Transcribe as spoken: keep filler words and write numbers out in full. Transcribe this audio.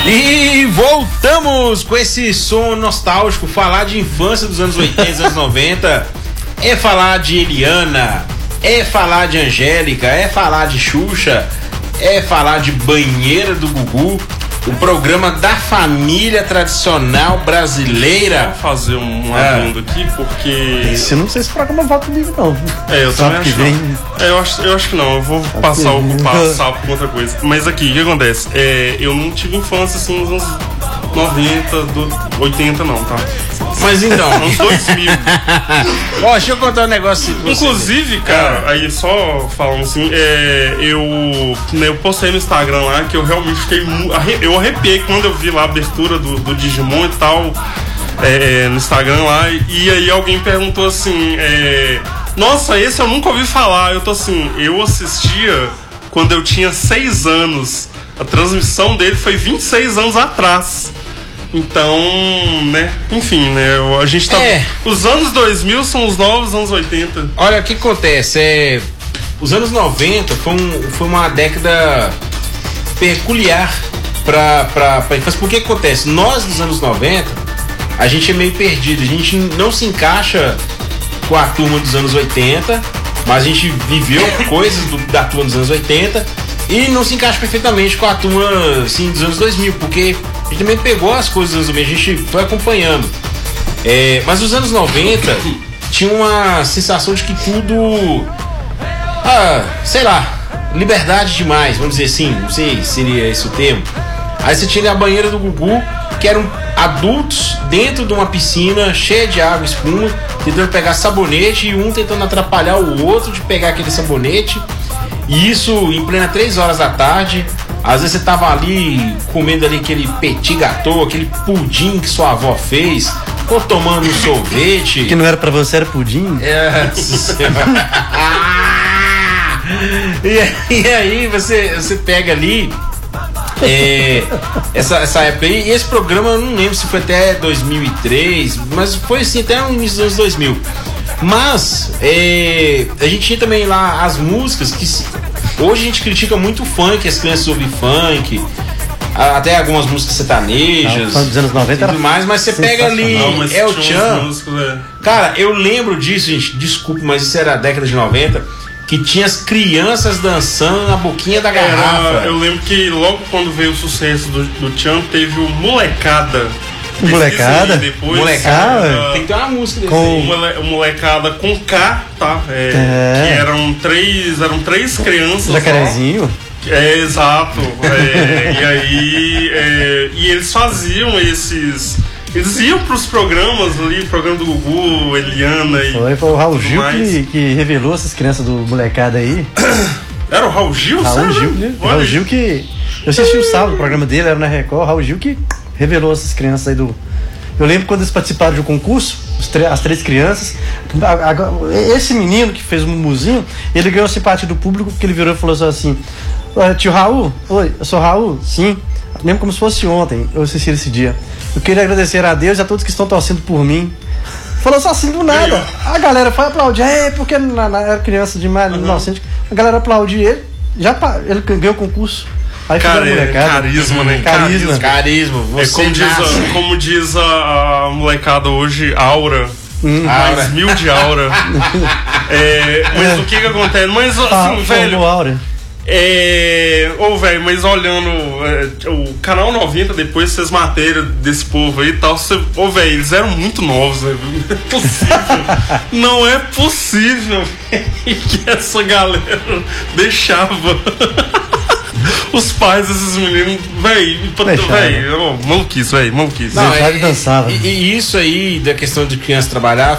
E voltamos com esse som nostálgico. Falar de infância dos anos oitenta, dos anos noventa é falar de Eliana, é falar de Angélica, é falar de Xuxa, é falar de Banheira do Gugu, o programa da família tradicional brasileira. Vou fazer um adendo ah. aqui, porque... Esse não sei se o programa vai comigo, não. É, eu também acho que vem. É, eu acho, eu acho que não. Eu vou Sabe passar o passar por outra coisa. Mas aqui, o que acontece? É, eu não tive infância assim nos anos noventa, do, oitenta não, tá? Mas então, uns dois mil. Ó, deixa eu contar um negócio. Inclusive, cara, ah. aí só falando assim, é, eu, né, eu postei no Instagram lá que eu realmente fiquei. Eu arrepiei quando eu vi lá a abertura do, do Digimon e tal, é, no Instagram lá, e aí alguém perguntou assim: é, nossa, esse eu nunca ouvi falar. Eu tô assim, eu assistia quando eu tinha seis anos. A transmissão dele foi vinte e seis anos atrás. Então, né, enfim, né, a gente tá... É. Os anos dois mil são os novos anos oitenta. Olha, o que acontece, é... Os anos noventa foi, um, foi uma década peculiar pra, pra, pra infância. Porque que acontece? Nós, dos anos noventa, a gente é meio perdido. A gente não se encaixa com a turma dos anos oitenta, mas a gente viveu coisas do, da turma dos anos oitenta e não se encaixa perfeitamente com a turma, assim, dos anos dois mil, porque a gente também pegou as coisas dos anos dois mil, a gente foi acompanhando. É, mas os anos noventa tinha uma sensação de que tudo, ah, sei lá, liberdade demais, vamos dizer assim, não sei se seria esse o termo. Aí você tinha a Banheira do Gugu, que eram adultos dentro de uma piscina cheia de água e espuma, tentando pegar sabonete e um tentando atrapalhar o outro de pegar aquele sabonete. E isso em plena três horas da tarde. Às vezes você tava ali comendo ali aquele petit gâteau, aquele pudim que sua avó fez, ou tomando um sorvete. Que não era pra você, era pudim? É. e, e aí você, você pega ali é, essa, essa época aí. E esse programa eu não lembro se foi até dois mil e três, mas foi assim até no início dos anos dois mil. Mas é, a gente tinha também lá as músicas que hoje a gente critica muito o funk, as crianças ouvem funk, até algumas músicas sertanejas, não, dos anos noventa e tudo mais, mas você pega ali El Chan. É. Cara, eu lembro disso, gente, desculpe, mas isso era a década de noventa, que tinha as crianças dançando na boquinha da garrafa. Era, eu lembro que logo quando veio o sucesso do, do Chan, teve o Molecada. Molecada? Depois, molecada? Ah, tem que ter uma música desse com... Mole, Molecada com K, tá? É, é. Que eram três, eram três crianças. Jacarezinho? É, exato. É, e aí. É, e eles faziam esses. Eles iam pros programas ali, programa do Gugu, Eliana e. Foi, foi o Raul Gil que, que revelou essas crianças do Molecada aí. Era o Raul Gil? Raul Gil, né? Raul Gil que. Eu assisti o sábado, o programa dele era na Record, Raul Gil que revelou essas crianças aí do... Eu lembro quando eles participaram de um concurso, as três crianças. Esse menino que fez o Mumuzinho, ele ganhou a simpatia do público, porque ele virou e falou assim: tio Raul, oi, eu sou Raul? Sim. Lembro como se fosse ontem, eu assisti esse dia. Eu queria agradecer a Deus e a todos que estão torcendo por mim. Falou só assim do nada. A galera foi aplaudir, é, porque na, na, era criança de mais inocente. A galera aplaudiu ele, já ele ganhou o concurso. Aí cara, é carisma, né? Carisma. Carisma. É como diz, a, como diz a, a molecada hoje, aura. Hum, mais aura. Mil de aura. é, mas é. O que que acontece? Mas assim, ah, velho. Aura. É. Ô, oh, velho, mas olhando é, o Canal noventa, depois essas matérias desse povo aí e tal, ô, oh, velho, eles eram muito novos, né? Não é possível. Não é possível que essa galera deixava os pais desses meninos, véi, véi, oh, maluquice, véi, maluquice. Não, é, dançava. E, e isso aí da questão de criança trabalhar